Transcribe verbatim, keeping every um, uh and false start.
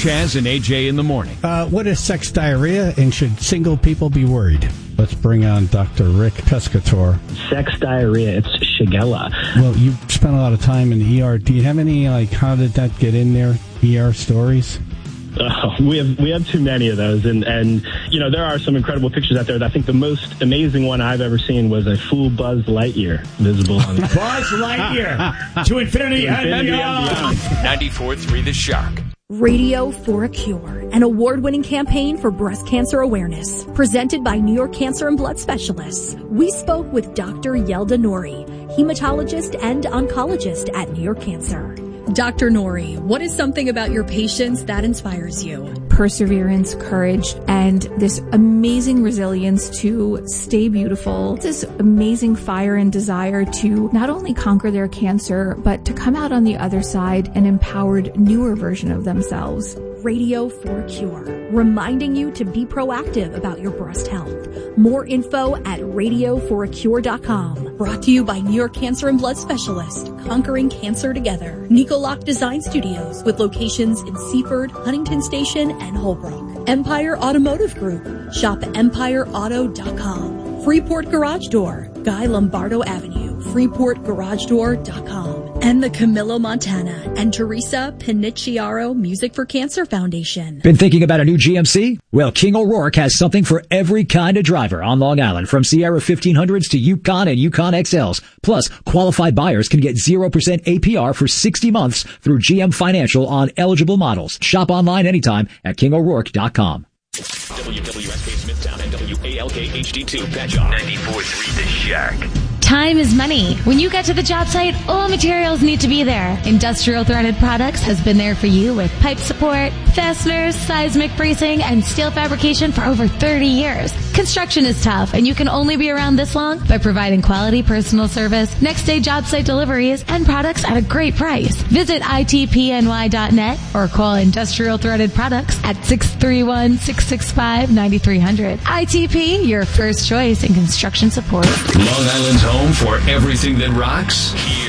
Chaz and A J in the morning. Uh, what is sex diarrhea, and should single people be worried? Let's bring on Doctor Rick Pescator. Sex diarrhea, it's Shigella. Well, you spent a lot of time in the E R. Do you have any, like, how did that get in there, E R stories? Uh, we have we have too many of those, and, and you know there are some incredible pictures out there. I think the most amazing one I've ever seen was a full Buzz Lightyear visible on Buzz Lightyear to infinity, to and infinity beyond. and beyond. ninety-four point three The Shark. Radio for a Cure, an award-winning campaign for breast cancer awareness, presented by New York Cancer and Blood Specialists. We spoke with Doctor Yelda Nori, hematologist and oncologist at New York Cancer. Doctor Nori, what is something about your patients that inspires you? Perseverance, courage, and this amazing resilience to stay beautiful, this amazing fire and desire to not only conquer their cancer, but to come out on the other side an empowered, newer version of themselves. Radio for a Cure, reminding you to be proactive about your breast health. More info at radio for a cure dot com. Brought to you by New York Cancer and Blood Specialists, conquering cancer together. Nicoloc Design Studios, with locations in Seaford, Huntington Station, and Holbrook. Empire Automotive Group. Shop at empire auto dot com. Freeport Garage Door, Guy Lombardo Avenue, freeport garage door dot com. And the Camilo Montana and Teresa Pinicciaro Music for Cancer Foundation. Been thinking about a new G M C? Well, King O'Rourke has something for every kind of driver on Long Island, from Sierra fifteen hundreds to Yukon and Yukon X Ls. Plus, qualified buyers can get zero percent A P R for sixty months through G M Financial on eligible models. Shop online anytime at king o'rourke dot com. W W S K Smithtown and W A L K H D two Patchogue. ninety-four point three The Shark. Time is money. When you get to the job site, all materials need to be there. Industrial Threaded Products has been there for you with pipe support, fasteners, seismic bracing, and steel fabrication for over thirty years. Construction is tough, and you can only be around this long by providing quality personal service, next day job site deliveries, and products at a great price. Visit I T P N Y dot net or call Industrial Threaded Products at six three one, six six five, nine three zero zero. I T P, your first choice in construction support. Long Island's home for everything that rocks. Here